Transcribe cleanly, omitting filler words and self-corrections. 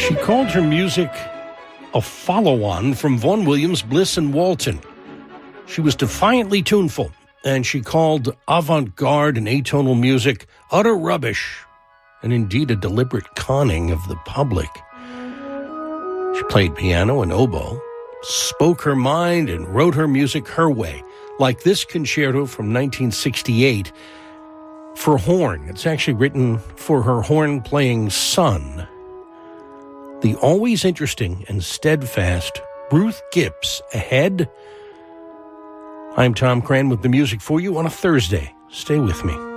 She called her music a follow-on from Vaughan Williams, Bliss, and Walton. She was defiantly tuneful, and she called avant-garde and atonal music utter rubbish, and indeed a deliberate conning of the public. She played piano and oboe, spoke her mind, and wrote her music her way, like this concerto from 1968 for horn. It's actually written for her horn-playing son, the always interesting and steadfast Ruth Gibbs. Ahead, I'm Tom Cran with the music for you on a Thursday. Stay with me.